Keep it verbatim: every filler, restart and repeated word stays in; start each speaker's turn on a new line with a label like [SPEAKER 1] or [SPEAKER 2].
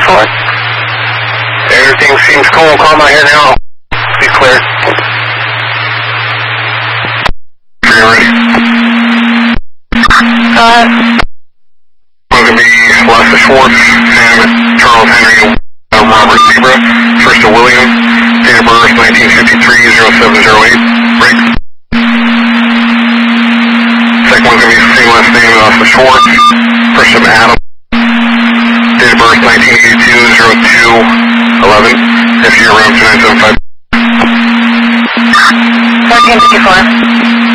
[SPEAKER 1] fifty-four.
[SPEAKER 2] Everything seems cool. Call my head now. Be clear. Are you ready?
[SPEAKER 1] Go ahead.
[SPEAKER 2] It's going to be Lester Schwartz and Charles Henry uh, Robert Zebra. First to William. Date of birth nineteen fifty-three, oh seven oh eight. Break. Second one's going to be the same last name, Lester Schwartz. First to Adam. Date of birth nineteen eighty-two, oh two eleven. If you're around two nine seven five.
[SPEAKER 1] fourteen fifty-four.